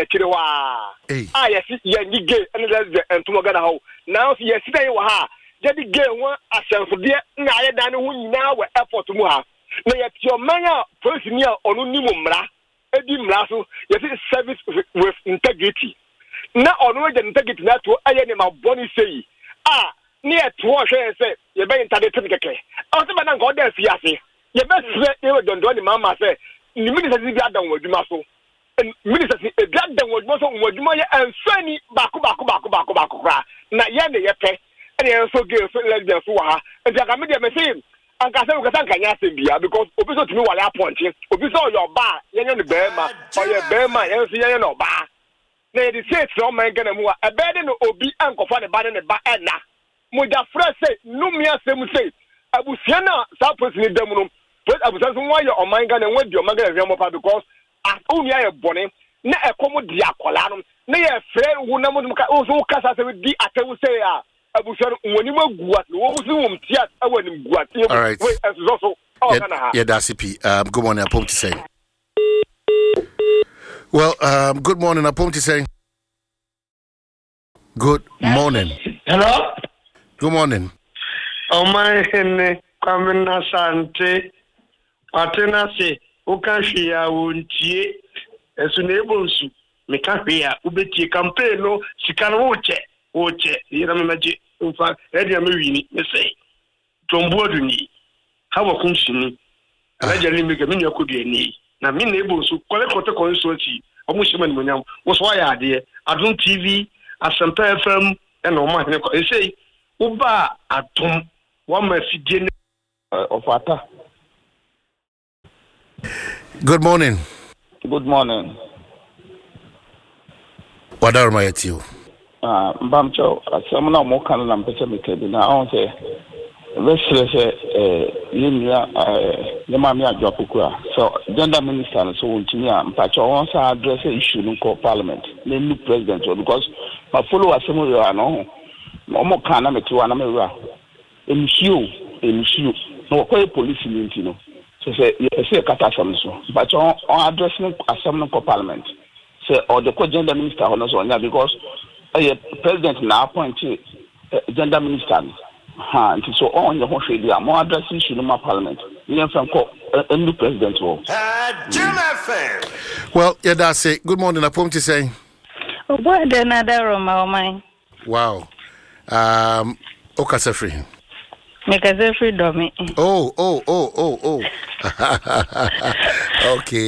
akire wa yes ye ni gay and lesbian and tumogana ho now yes dey wa ha jadi gay won asenfode na aye dan ho nyina wa effort mu ha na ye tio manya police ni a onu ni mu mra edi mra so yes service with integrity na onu je integrity na to aye ni ma boni sei ni e to hwe say ye be internet keke o se ba na ngo dey fi ase ye be se e dondo ni mama say ni minister bi adan wadwuma so minister si e bi adan wadwuma so wadwuma ye enfani bako kra na ye ne ye pe e ye so gay so lesbian so wa ha e ka me dey me say anka say we ka kanya say bia because obi so tumi wale aponche obi so your ba ye ne be ma o ye be ma ye so ye no ba na ye dey say so man gana mu a be de no obi ankofa ne ba ne ba na mo da fra say no me asem say abusia na sa person dem no but abusia so why your man gana when your man gana mo pa because as only a bone na ekomo di akola no na ye frɛ wo na mo ka so kasa say di atewu say abusia woni magu at wo so wom tia awani gu at we so yeah that's CP good morning apom to say well good morning apom to say good morning hello good morning my hene kwamina sante atena se ukanhwe ya wontie esu na ebonsu meka hwe ya ubetie campaign no sika no woche yira memaje mfa ready am wini me say tombodu ni hawo kunshini alaja limbe me nyakodua ni na me na ebonsu kolekote konsuati omushima ni monyam wo so ya ade Adum TV Asempa FM and o ma hene ko say uba atom wa mafidie ofata. Good morning. Good morning. What are my at you? Mbamcho, some no more can lampecha me kebi na on say restless Yemamia Jopukura. So gender minister so Untimia Mpacho wants to address the issue in parliament, the new president, because my follower some no more can me to anamera. MCU no police in no. So say katasam so but on addressing assembly parliament say or the gender minister on so because president now appointed gender minister so on the whole area more addressing issue in parliament you from a new president well yeah that's it good morning apom to say what another Roma wow okasefri make us free dummy. Oh. Okay.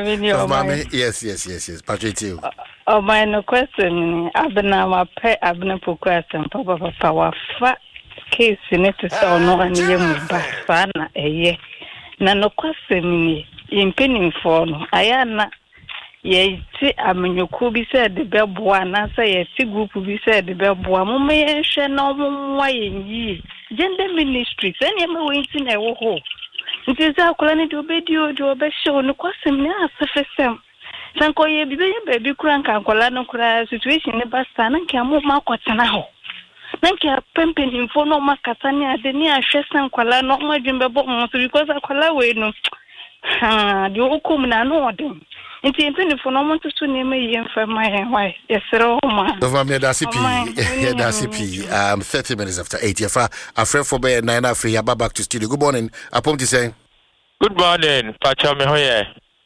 Yes. Patrick you. Oh, my no question. Abna question. Papa wafa case in it to so no and you bafana ye. Na no question impending for no. Ayana ye ti amenyoku bi said the beboa na say ye ti group bi said the beboa mo me hwe na mo wa yi gender ministry any me wenti na wo ho nti za akola ni do bedio do be show no kwasem ni asefesem sanko ye bi kura nka akola no kura situation ne basta na nka mo makotena ho na nka pempen info no makata ni ade ni ahwe sankola no madwembe bo mo so because akola we no di okum na no odem nti empinifo no monto so ne me yemfa my why yesero ma over me da CP 30 minutes after 8 yefa afre for be 9 afre ya back to studio. Good morning apom to say good morning pacha me hoye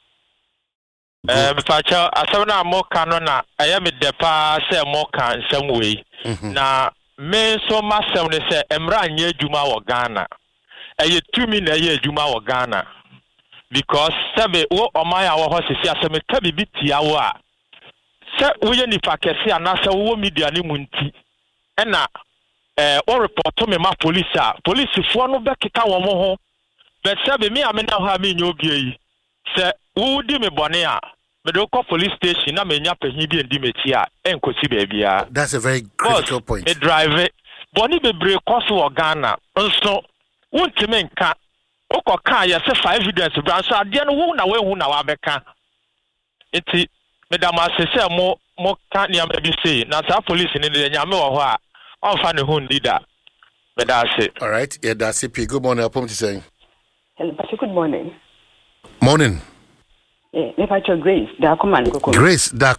pacha asabna mo kanu na aya me depa say mo kan nsem we na me so masem ne say emra anya adwuma wo Ghana eye tumi na eye adwuma wo Ghana because sabe wo omaya wo hosisi aseme ka bibi tia wo a se wo ye nifa kese anase wo media ne munti ena o report me ma police fo no be keka wo mo ho but sabe me amena ho me nya obi yi se wo di me bone a me do call police station na me nya pahin bi ndi mechi a enkosi ba bia. That's a very critical point. Me drive bone bebre cost wo Ghana nso wontime nka okoka ya se for evidence branch ade no wo na wehu na wa beka enti madam asese mo ka niam bi say na sa police ni de nyame wo ho a on fa ne hun leader me da say all right yeah that's CP good morning apom to say hello good morning morning if I Grace da come and go Grace da